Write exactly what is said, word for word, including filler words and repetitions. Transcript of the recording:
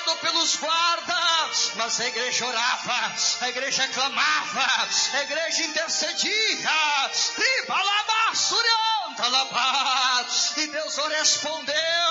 cercado pelos guardas, mas a igreja orava, a igreja clamava, a igreja intercedia, e Deus respondeu.